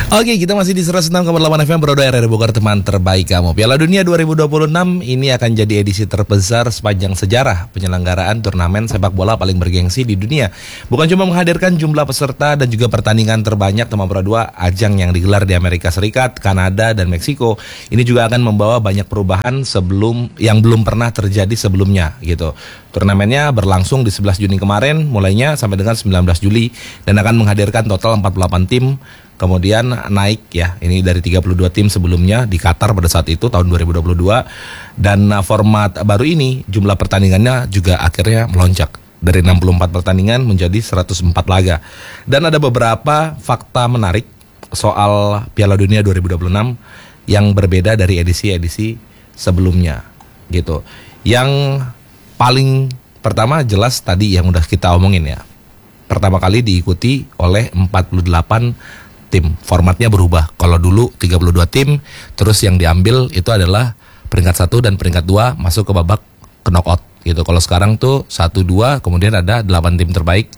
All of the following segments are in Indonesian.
Oke, kita masih di 106,8 FM Bro RRI Bogor, teman terbaik kamu. Piala Dunia 2026 ini akan jadi edisi terbesar sepanjang sejarah penyelenggaraan turnamen sepak bola paling bergengsi di dunia. Bukan cuma menghadirkan jumlah peserta dan juga pertandingan terbanyak, teman Pro 2, ajang yang digelar di Amerika Serikat, Kanada, dan Meksiko ini juga akan membawa banyak perubahan yang belum pernah terjadi sebelumnya gitu. Turnamennya berlangsung di 11 Juni kemarin mulainya sampai dengan 19 Juli dan akan menghadirkan total 48 tim. Kemudian naik ya, ini dari 32 tim sebelumnya di Qatar pada saat itu tahun 2022. Dan format baru ini jumlah pertandingannya juga akhirnya melonjak dari 64 pertandingan menjadi 104 laga. Dan ada beberapa fakta menarik soal Piala Dunia 2026 yang berbeda dari edisi-edisi sebelumnya gitu. Yang paling pertama jelas tadi yang udah kita omongin ya. Pertama kali diikuti oleh 48 tim. Formatnya berubah. Kalau dulu 32 tim, terus yang diambil itu adalah peringkat 1 dan peringkat 2 masuk ke babak knockout gitu. Kalau sekarang tuh 1, 2, kemudian ada 8 tim terbaik,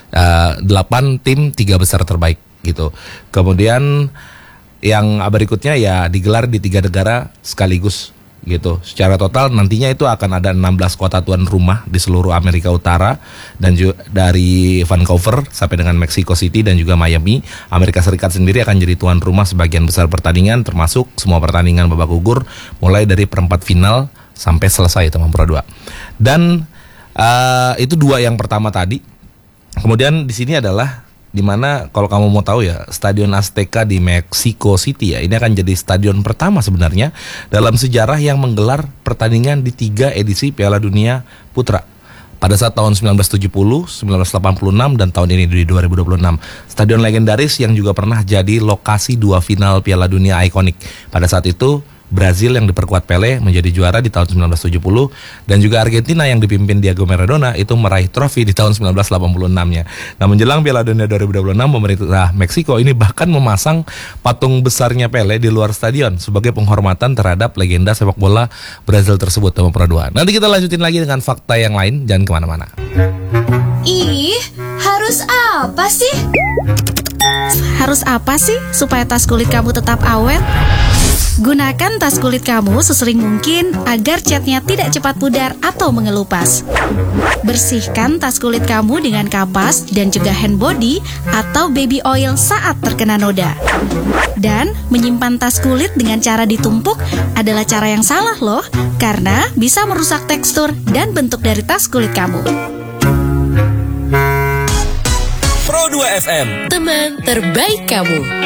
8 tim 3 besar terbaik gitu. Kemudian yang berikutnya ya digelar di 3 negara sekaligus gitu. Secara total nantinya itu akan ada 16 kota tuan rumah di seluruh Amerika Utara dan juga dari Vancouver sampai dengan Mexico City dan juga Miami. Amerika Serikat sendiri akan jadi tuan rumah sebagian besar pertandingan, termasuk semua pertandingan babak gugur mulai dari perempat final sampai selesai, teman Pro 2. Dan itu dua yang pertama tadi. Kemudian di sini adalah dimana kalau kamu mau tahu ya, Stadion Azteca di Mexico City ya, ini akan jadi stadion pertama sebenarnya dalam sejarah yang menggelar pertandingan di 3 edisi Piala Dunia Putra. Pada saat tahun 1970, 1986, dan tahun ini di 2026. Stadion legendaris yang juga pernah jadi lokasi 2 final Piala Dunia ikonik. Pada saat itu Brazil yang diperkuat Pele menjadi juara di tahun 1970 dan juga Argentina yang dipimpin Diego Maradona itu meraih trofi di tahun 1986-nya. Nah, menjelang Piala Dunia 2026, pemerintah Meksiko ini bahkan memasang patung besarnya Pele di luar stadion sebagai penghormatan terhadap legenda sepak bola Brazil tersebut, teman Pro 2. Nanti kita lanjutin lagi dengan fakta yang lain, jangan kemana-mana. Ih, harus apa sih? Harus apa sih supaya tas kulit kamu tetap awet? Gunakan tas kulit kamu sesering mungkin agar catnya tidak cepat pudar atau mengelupas. Bersihkan tas kulit kamu dengan kapas dan juga hand body atau baby oil saat terkena noda. Dan menyimpan tas kulit dengan cara ditumpuk adalah cara yang salah loh, karena bisa merusak tekstur dan bentuk dari tas kulit kamu. Pro 2 FM, Teman terbaik kamu.